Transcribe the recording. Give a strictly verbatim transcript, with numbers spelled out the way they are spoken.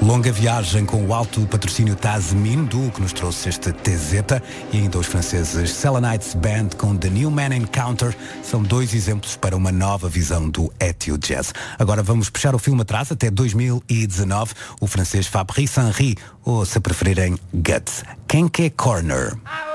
Longa viagem com o alto patrocínio Tasmin, duo que nos trouxe este T Z, e ainda os franceses Selenites Band com The New Man Encounter são dois exemplos para uma nova visão do Etude Jazz. Agora vamos puxar o filme atrás até dois mil e dezanove, o francês Fabrice Henry, ou se preferirem Guts. Quem que é Corner?